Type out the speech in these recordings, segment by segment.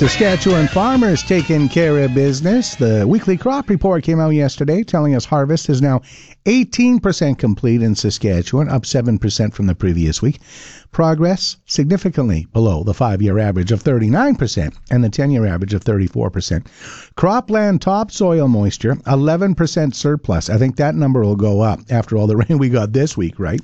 Saskatchewan farmers taking care of business. The weekly crop report came out yesterday telling us harvest is now 18% complete in Saskatchewan, up 7% from the previous week. Progress significantly below the 5-year average of 39% and the 10-year average of 34%. Cropland topsoil moisture, 11% surplus. I think that number will go up after all the rain we got this week, right?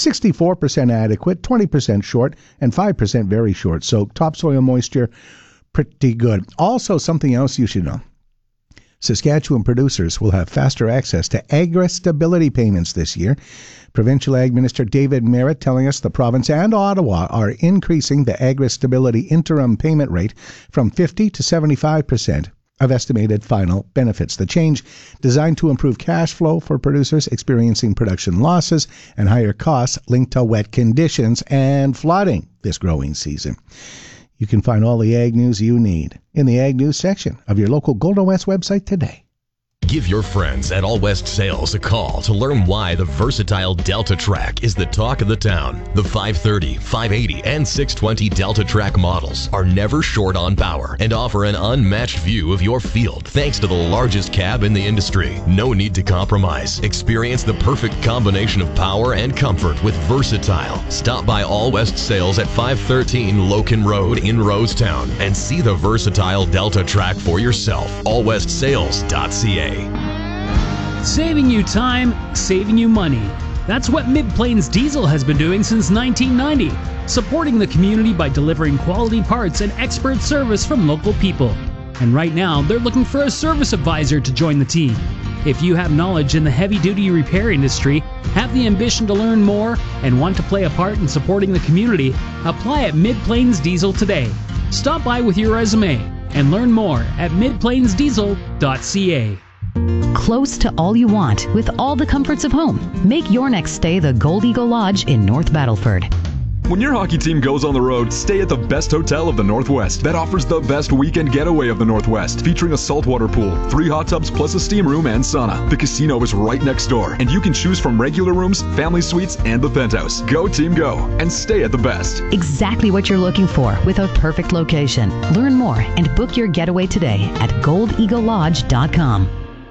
64% adequate, 20% short, and 5% very short. So topsoil moisture, pretty good. Also, something else you should know. Saskatchewan producers will have faster access to agri-stability payments this year. Provincial Ag Minister David Merritt telling us the province and Ottawa are increasing the agri-stability interim payment rate from 50 to 75% of estimated final benefits. The change designed to improve cash flow for producers experiencing production losses and higher costs linked to wet conditions and flooding this growing season. You can find all the ag news you need in the ag news section of your local Golden West website today. Give your friends at All West Sales a call to learn why the versatile Delta Track is the talk of the town. The 530, 580, and 620 Delta Track models are never short on power and offer an unmatched view of your field thanks to the largest cab in the industry. No need to compromise. Experience the perfect combination of power and comfort with Versatile. Stop by All West Sales at 513 Loken Road in Rosetown and see the versatile Delta Track for yourself. allwestsales.ca. Saving you time, saving you money. That's what Mid-Plains Diesel has been doing since 1990, supporting the community by delivering quality parts and expert service from local people. And right now, they're looking for a service advisor to join the team. If you have knowledge in the heavy-duty repair industry, have the ambition to learn more, and want to play a part in supporting the community, apply at Mid-Plains Diesel today. Stop by with your resume and learn more at midplainsdiesel.ca. Close to all you want with all the comforts of home. Make your next stay the Gold Eagle Lodge in North Battleford. When your hockey team goes on the road, stay at the best hotel of the Northwest that offers the best weekend getaway of the Northwest, featuring a saltwater pool, 3 hot tubs plus a steam room and sauna. The casino is right next door, and you can choose from regular rooms, family suites, and the penthouse. Go team go, and stay at the best. Exactly what you're looking for with a perfect location. Learn more and book your getaway today at goldeaglelodge.com.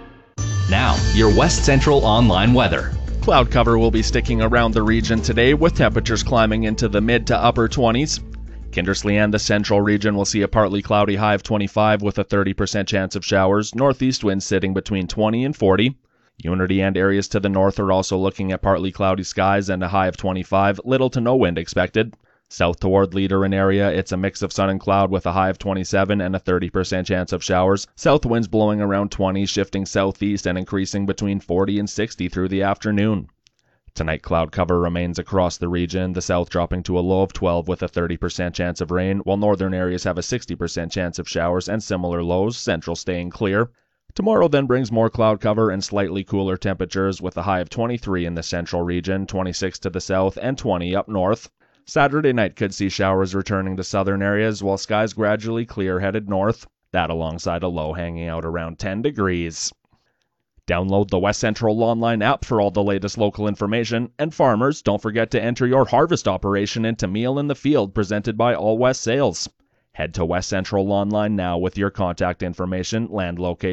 Now, your West Central online weather. Cloud cover will be sticking around the region today, with temperatures climbing into the mid to upper 20s. Kindersley and the central region will see a partly cloudy high of 25 with a 30% chance of showers. Northeast winds sitting between 20 and 40. Unity and areas to the north are also looking at partly cloudy skies and a high of 25. Little to no wind expected. South toward Leader and area, it's a mix of sun and cloud with a high of 27 and a 30% chance of showers. South winds blowing around 20, shifting southeast and increasing between 40 and 60 through the afternoon. Tonight, cloud cover remains across the region, the south dropping to a low of 12 with a 30% chance of rain, while northern areas have a 60% chance of showers and similar lows, central staying clear. Tomorrow then brings more cloud cover and slightly cooler temperatures with a high of 23 in the central region, 26 to the south, and 20 up north. Saturday night could see showers returning to southern areas while skies gradually clear headed north. That alongside a low hanging out around 10 degrees. Download the West Central Online app for all the latest local information. And farmers, don't forget to enter your harvest operation into Meal in the Field presented by All West Sales. Head to West Central Online now with your contact information, land location,